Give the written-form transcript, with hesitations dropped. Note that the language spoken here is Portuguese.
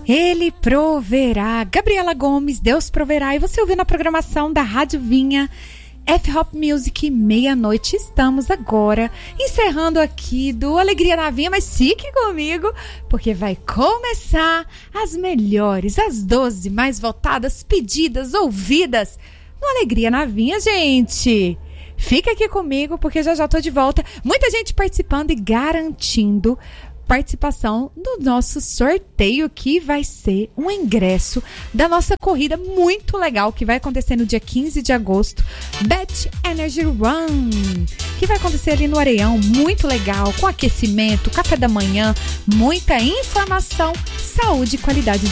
Ele proverá. Gabriela Gomes, Deus proverá. E você ouviu na programação da Rádio Vinha, F-Hop Music, meia-noite. Estamos agora encerrando aqui do Alegria na Vinha, mas fique comigo, porque vai começar as melhores, as 12 mais votadas, pedidas, ouvidas no Alegria na Vinha, gente. Fica aqui comigo, porque já tô de volta. Muita gente participando e garantindo participação no nosso sorteio, que vai ser um ingresso da nossa corrida muito legal, que vai acontecer no dia 15 de agosto, Bet Energy Run, que vai acontecer ali no Areião, muito legal, com aquecimento, café da manhã, muita informação, saúde e qualidade de